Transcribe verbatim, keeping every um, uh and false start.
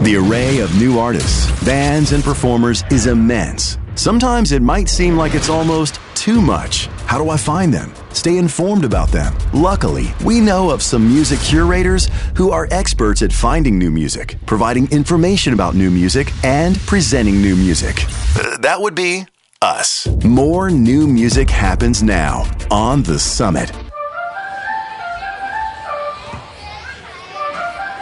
The array of new artists, bands, and performers is immense. Sometimes it might seem like it's almost too much. How do I find them? Stay informed about them. Luckily, we know of some music curators who are experts at finding new music, providing information about new music, and presenting new music. Uh, that would be us. More new music happens now on The Summit.